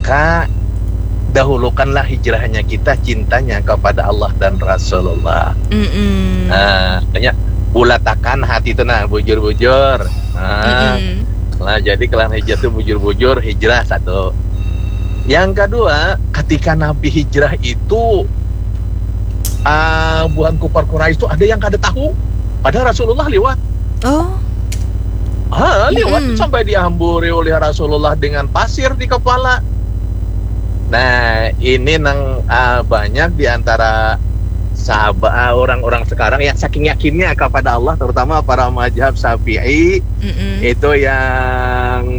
maka dahulukanlah hijrahnya kita, cintanya kepada Allah dan Rasulullah. Banyak bulatakan hati itu bujur-bujur. Nah, jadi kalau hijrah itu bujur-bujur, hijrah satu. Yang kedua, ketika Nabi hijrah itu bukan kufar Quraisy itu ada yang kada tahu, padahal Rasulullah lewat. Lewat sampai dihamburi oleh Rasulullah dengan pasir di kepala. Nah, ini banyak di antara sahabat orang-orang sekarang yang saking yakinnya kepada Allah, terutama para mazhab Syafi'i, itu yang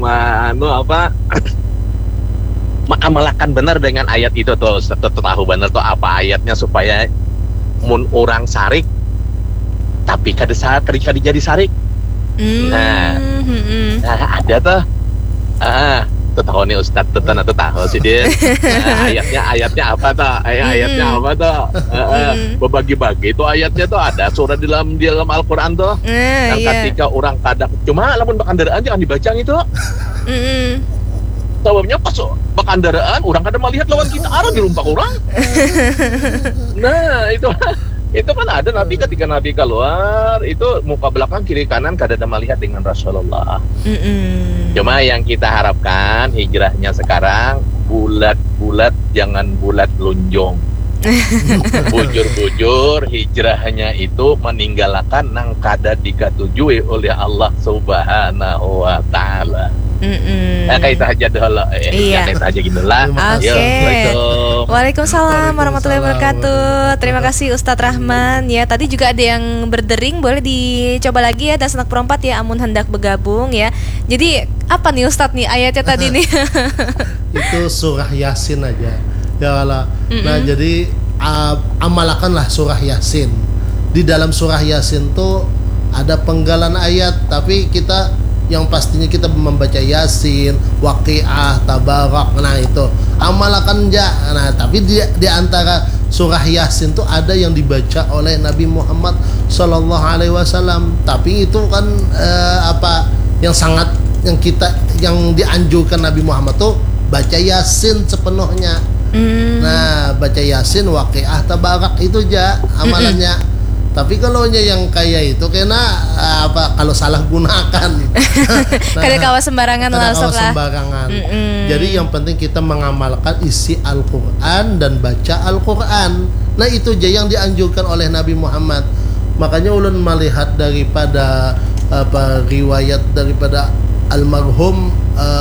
mengamalkan benar dengan ayat itu tuh, tahu benar tuh apa ayatnya supaya mun orang sarik tapi kada jadi sarik. Nah, ada tuh. Tahu nih Ustadz tuh tahu sih dia. Ayatnya apa tuh? Ayatnya apa tuh? Berbagi-bagi itu ayatnya tuh ada surah di dalam Al-Qur'an tuh. Yang ketika orang kada cuma lamun bakandaraan jangan dibaca gitu. Sebabnya pas bakandaraan orang kada melihat lawan kita arah dirumpak orang. Nah, itu kan ada Nabi ketika Nabi keluar itu muka belakang kiri kanan kada ada melihat dengan Rasulullah. Cuma yang kita harapkan hijrahnya sekarang bulat-bulat, jangan bulat lunjong. Bujur-bujur, hijrahnya itu meninggalkan nang kada dikatujui oleh Allah Subhanahu wa Ta'ala. Kayak itu aja dulu. Kayak itu aja gitu lah. Oke. Waalaikumsalam warahmatullahi wabarakatuh. Terima kasih Ustadz Rahman. Ya, tadi juga ada yang berdering, boleh dicoba lagi ya, dan senak perempat ya, amun hendak bergabung ya. Jadi apa nih Ustadz nih ayatnya tadi nih? Itu surah Yasin aja. Ya Allah. Nah, jadi amalkanlah surah Yasin. Di dalam surah Yasin tuh ada penggalan ayat, tapi kita yang pastinya kita membaca Yasin, Waqiah, Tabarak. Nah, itu amalkan aja. Nah, tapi di antara surah Yasin tuh ada yang dibaca oleh Nabi Muhammad sallallahu alaihi wasallam. Tapi itu kan yang dianjurkan Nabi Muhammad tuh baca Yasin sepenuhnya. Nah, baca Yasin, Waqiah, Tabarak itu aja amalannya. Tapi kalau yang kayak itu kena kalau salah gunakan. Kada kawa sembarangan langsung lah. Jadi yang penting kita mengamalkan isi Al-Qur'an dan baca Al-Qur'an. Nah, itu aja yang dianjurkan oleh Nabi Muhammad. Makanya ulun melihat daripada riwayat daripada almarhum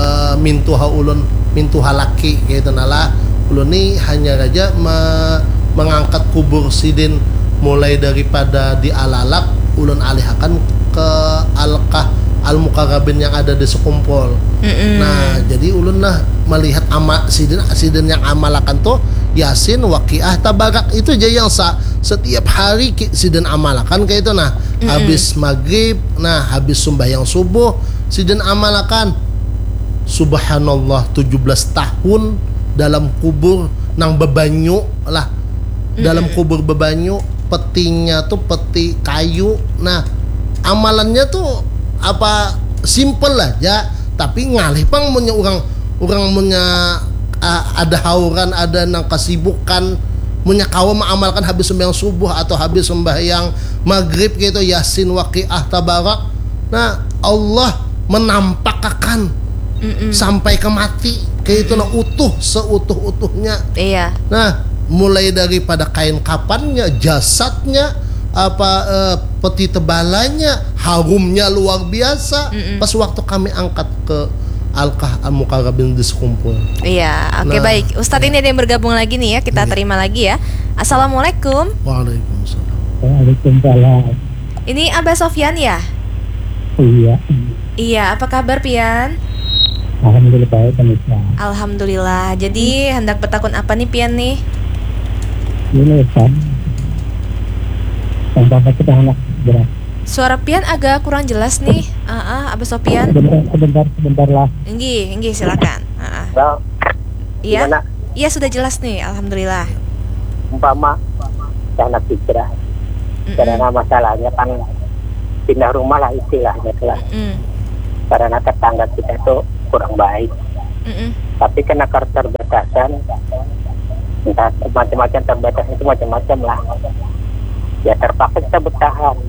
mintuha laki gitu nalah. Ulun ni hanya saja mengangkat kubur sidin mulai daripada di Alalak, ulun alihkan ke Alqah Al-Mukarrabin yang ada di sekumpul. Nah, jadi ulun lah melihat sidin yang amalakan tuh Yasin, Waqiah, Tabarak itu aja yang setiap hari sidin amalakan kayak itu. Nah, habis maghrib, habis sembahyang subuh, sidin amalakan subhanallah 17 tahun dalam kubur nang bebanyu lah. Dalam kubur bebanyu, petinya tuh peti kayu. Nah, amalannya tuh simple aja, tapi ngalih pang punya orang punya ada hauran, ada nang kesibukan punya kawan mengamalkan habis sembahyang subuh atau habis sembahyang maghrib gitu Yasin, Waqiah, Tabarak. Nah, Allah menampakkan sampai ke mati kayak itu utuh seutuh-utuhnya. Iya. Nah, mulai daripada kain kapannya, jasadnya, peti tebalannya, harumnya luar biasa. Pas waktu kami angkat ke Alqah Al-Mukarrabin di sekumpul. Iya, oke, baik. Ustadz ini ada yang bergabung lagi nih ya, kita terima lagi ya. Assalamualaikum. Waalaikumsalam. Waalaikumsalam. Ini Abah Sofyan ya? Iya. Iya, apa kabar Pian? Alhamdulillah baik, Alhamdulillah. Jadi hendak bertakun apa nih Pian nih? Ini kan sampai kita anak berat. Suara Pian agak kurang jelas nih. Abah Sofyan. Sebentar lah. Enggih, silakan. Iya. Iya, sudah jelas nih, alhamdulillah. Umpama anak hijrah. Karena masalahnya kan pindah rumah lah istilahnya lah. Karena tetangga kita tuh kurang baik. Tapi karena karakter macam-macam terbatas itu macam-macam lah. Ya terpaksa kita bertahan.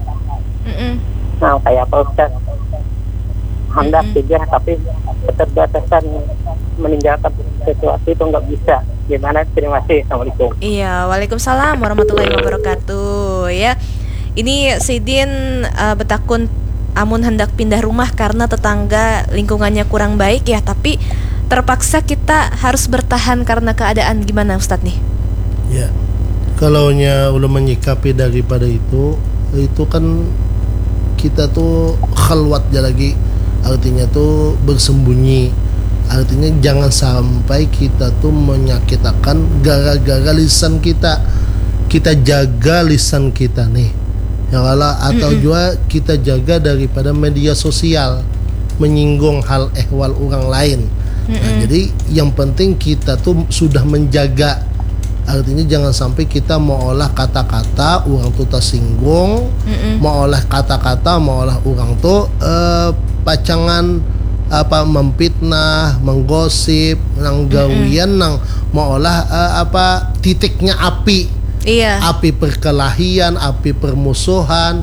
Nah kayak apa Ustaz, hendak hijrah tapi keterbatasan meninggalkan sesuatu itu nggak bisa. Gimana? Terima kasih. Assalamualaikum. Iya, waalaikumsalam warahmatullahi wabarakatuh. Ya, ini Sidin Betakun amun hendak pindah rumah karena tetangga lingkungannya kurang baik ya, tapi terpaksa kita harus bertahan karena keadaan. Gimana Ustadz nih? Ya, kalau udah menyikapi daripada itu kan kita tuh khalwat lagi, artinya tuh bersembunyi. Artinya jangan sampai kita tuh menyakitkan gara-gara lisan kita. Kita jaga lisan kita nih, ya kalau atau juga kita jaga daripada media sosial menyinggung hal ehwal orang lain. Nah, jadi yang penting kita tuh sudah menjaga. Artinya jangan sampai kita mau olah kata-kata orang tuh tersinggung, mau olah kata-kata, mau olah orang tuh pacangan memfitnah, menggosip, nang gawian, nang mau olah titiknya api. Iya. Api perkelahian, api permusuhan.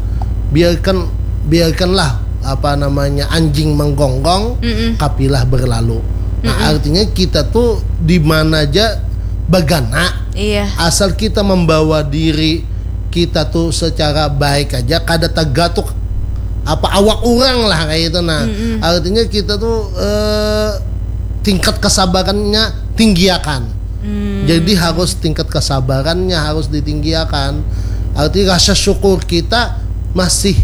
Biarkanlah anjing menggonggong, kapilah berlalu. Nah, artinya kita tuh di mana aja bagana. Iya. Asal kita membawa diri kita tuh secara baik aja, kada tagatuk awak orang lah kayak itu. Nah, artinya kita tuh tingkat kesabarannya tinggiakan. Jadi harus tingkat kesabarannya harus ditinggiakan. Artinya rasa syukur kita masih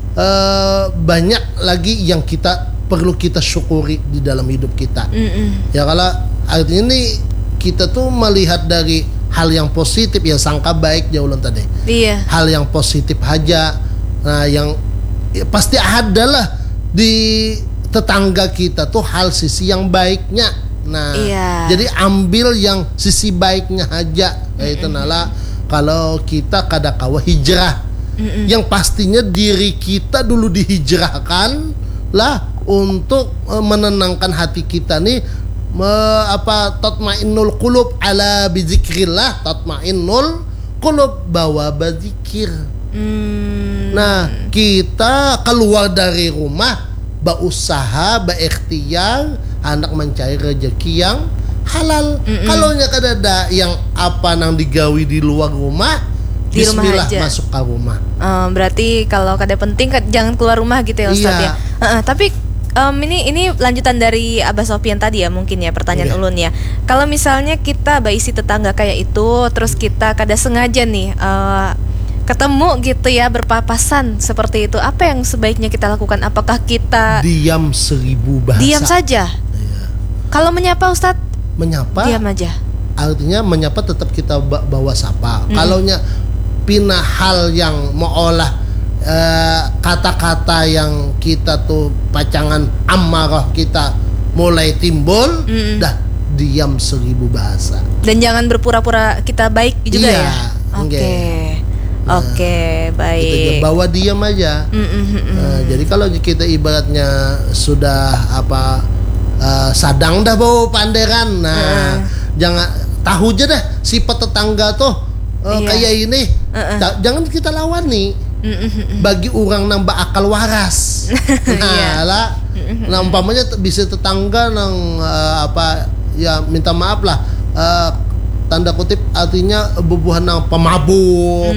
banyak lagi yang perlu kita syukuri di dalam hidup kita. Ya kalau artinya ini kita tuh melihat dari hal yang positif, ya sangka baik jauh tadi. Iya. Hal yang positif aja. Nah, yang pasti ada lah di tetangga kita tuh hal sisi yang baiknya. Nah, jadi ambil yang sisi baiknya aja. Itu nala kalau kita kadakawa hijrah, yang pastinya diri kita dulu dihijrahkan lah untuk menenangkan hati kita nih. Tatmainnul qulub ala bizikrillah, tatmainnul qulub, bawa berzikir. Nah, kita keluar dari rumah, berusaha, berikhtiar, hendak mencari rezeki yang halal. Kalau ada yang nang digawi di luar rumah, di bismillah rumah masuk ke rumah. Berarti kalau kada penting jangan keluar rumah gitu ya Ustadz ya. Tapi ini lanjutan dari Abah Sofian tadi ya, mungkin ya pertanyaan ulun ya. Kalau misalnya kita baisi tetangga kayak itu, terus kita kada sengaja nih ketemu gitu ya, berpapasan seperti itu, apa yang sebaiknya kita lakukan? Apakah kita diam 1000 bahasa? Diam saja. Kalau menyapa Ustadz? Menyapa. Diam aja. Artinya menyapa tetap kita bawa sapa. Kalau pindah hal yang mau olah kata-kata yang kita tuh pacangan amarah kita mulai timbul, dah diam 1000 bahasa. Dan jangan berpura-pura kita baik juga ya. Oke, baik. Kita bawa diam aja. Jadi kalau kita ibaratnya sudah sadang dah bau panderan, jangan tahu aja dah sifat tetangga tuh kayak ini. Jangan kita lawan nih. Bagi orang nambah akal waras. Nah, umpamanya bisa tetangga nang ya minta maaf lah, tanda kutip artinya bubuhan nang pemabuk,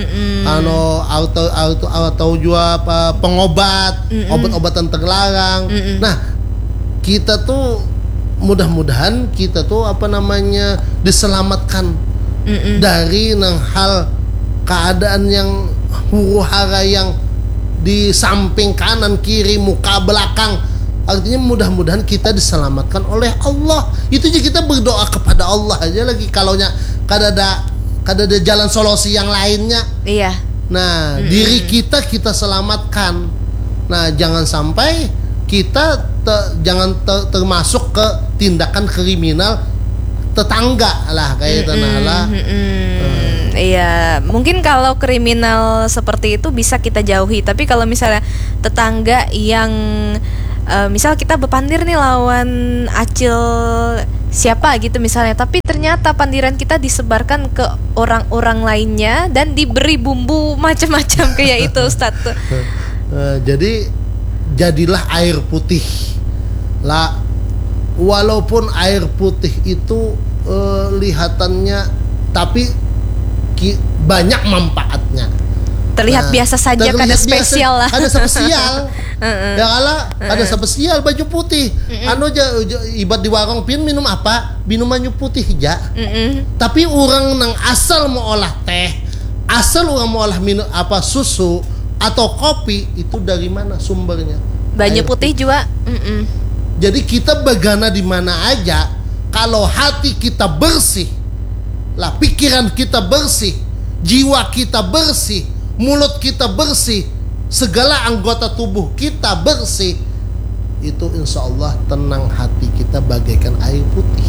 atau juga pengobat, obat-obatan terlarang. Nah, kita tuh mudah-mudahan kita tuh diselamatkan dari nang hal keadaan yang huru-hara yang di samping kanan kiri muka belakang. Artinya mudah-mudahan kita diselamatkan oleh Allah. Itu aja kita berdoa kepada Allah aja lagi. Kalau kada ada jalan solusi yang lainnya. Iya. Nah, diri kita selamatkan. Nah, jangan sampai kita termasuk ke tindakan kriminal tetangga lah kayak itu lah. Iya, mungkin kalau kriminal seperti itu bisa kita jauhi. Tapi kalau misalnya tetangga yang misal kita bepandir nih lawan acil siapa gitu misalnya, tapi ternyata ternyata pandiran kita disebarkan ke orang-orang lainnya dan diberi bumbu macam-macam kayak itu Ustadz. Jadi jadilah air putih lah, walaupun air putih itu lihatannya tapi banyak manfaatnya. Terlihat biasa saja, kada spesial lah. Ada spesial. Ya kalah, ada spesial baju putih. Anu aja ibarat di warung pin minum apa? Minumannya putih aja. Tapi orang nang asal mau olah teh, asal orang mau olah minum apa susu atau kopi, itu dari mana sumbernya? Banyak putih juga. Jadi kita begana di mana aja, kalau hati kita bersih, lah pikiran kita bersih, jiwa kita bersih, mulut kita bersih, segala anggota tubuh kita bersih, itu insya Allah tenang hati kita bagaikan air putih.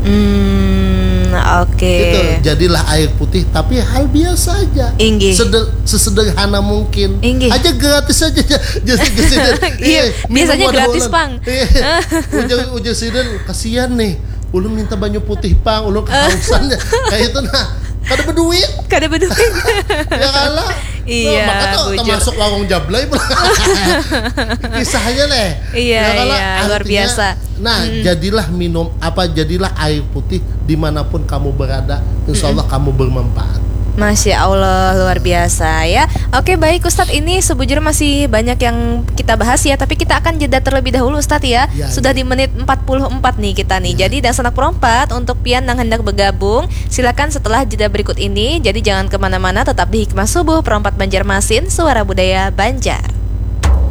Oke. Gitu, jadilah air putih tapi hal biasa aja. Sesederhana mungkin. Aja gratis aja. Biasanya gratis Pang. Ujar sidin kasihan nih. Ulun minta banyu putih Pang, ulun kehausan kayak itu nah. Kada berduit. Ya kalah. Iya, maka tuh termasuk warung jablay. Kisahnya nih. Iya, luar biasa. Nah, jadilah jadilah air putih dimanapun kamu berada. Insya Allah kamu bermanfaat. Masya Allah, luar biasa ya. Oke, baik Ustadz, ini sebujurnya masih banyak yang kita bahas ya, tapi kita akan jeda terlebih dahulu Ustadz ya. Sudah di menit 44 nih kita nih. Jadi dan sanak perompat untuk pian yang hendak bergabung, silakan setelah jeda berikut ini. Jadi jangan kemana-mana, tetap di Hikmah Subuh Perompat Banjarmasin, Suara Budaya Banjar.